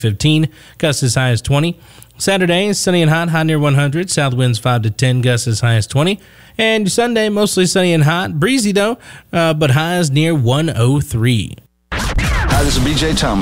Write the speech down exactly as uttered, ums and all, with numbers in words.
fifteen, gusts as high as twenty. Saturday, sunny and hot, high near one hundred. South winds five to ten, gusts as high as twenty. And Sunday, mostly sunny and hot. Breezy, though, uh, but highs near one oh three. Hi, this is B J Thomas.